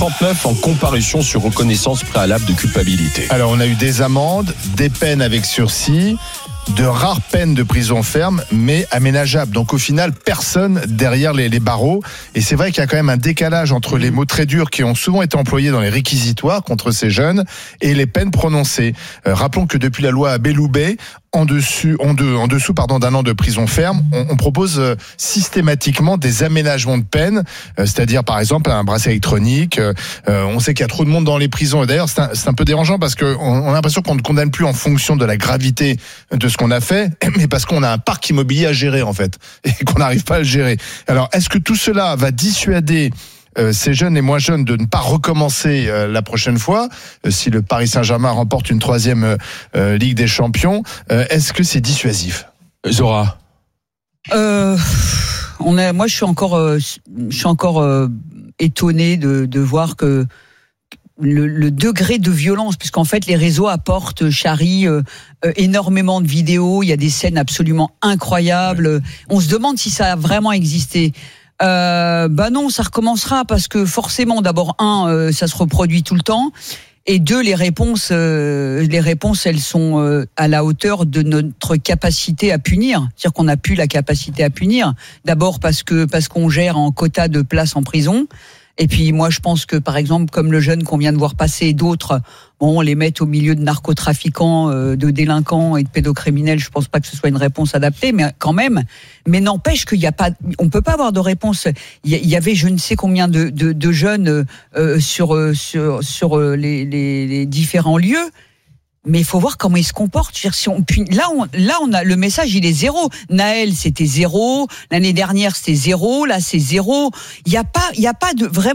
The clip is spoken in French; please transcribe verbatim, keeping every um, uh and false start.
trente-neuf en comparution sur reconnaissance préalable de culpabilité. Alors, on a eu des amendes, des peines avec sursis, de rares peines de prison ferme, mais aménageables. Donc au final, personne derrière les, les barreaux. Et c'est vrai qu'il y a quand même un décalage entre les mots très durs qui ont souvent été employés dans les réquisitoires contre ces jeunes et les peines prononcées. Euh, rappelons que depuis la loi Belloubet, en dessus, en, de, en dessous pardon, d'un an de prison ferme, on, on propose euh, systématiquement des aménagements de peine, euh, c'est-à-dire par exemple un bracelet électronique. Euh, on sait qu'il y a trop de monde dans les prisons. Et d'ailleurs, c'est un, c'est un peu dérangeant parce qu'on on a l'impression qu'on ne condamne plus en fonction de la gravité de ce qu'on a fait, mais parce qu'on a un parc immobilier à gérer en fait, et qu'on n'arrive pas à le gérer. Alors, est-ce que tout cela va dissuader Euh, ces jeunes et moins jeunes de ne pas recommencer euh, la prochaine fois euh, si le Paris Saint-Germain remporte une troisième euh, Ligue des Champions? euh, Est-ce que c'est dissuasif? Zora, euh, on a, moi, je suis encore, euh, je suis encore euh, étonné de, de voir que le, le degré de violence, puisqu'en fait les réseaux apportent, charrient euh, euh, énormément de vidéos. Il y a des scènes absolument incroyables. On se demande si ça a vraiment existé. Euh, bah non, ça recommencera parce que forcément, d'abord un, euh, ça se reproduit tout le temps, et deux, les réponses, euh, les réponses, elles sont euh, à la hauteur de notre capacité à punir. C'est-à-dire qu'on n'a plus la capacité à punir. D'abord parce que parce qu'on gère en quota de places en prison. Et puis moi, je pense que par exemple, comme le jeune qu'on vient de voir passer et d'autres, bon, on les met au milieu de narcotrafiquants, euh, de délinquants et de pédocriminels. Je pense pas que ce soit une réponse adaptée, mais quand même. Mais n'empêche qu'il y a pas, on peut pas avoir de réponse. Il y avait je ne sais combien de, de, de jeunes euh, sur sur sur les, les, les différents lieux. Mais il faut voir comment ils se comportent. Je veux dire, si on, puis là, on, là, on a le message, il est zéro. Naël, c'était zéro. L'année dernière, c'était zéro. Là, c'est zéro. Il y a pas, il y a pas de vraiment.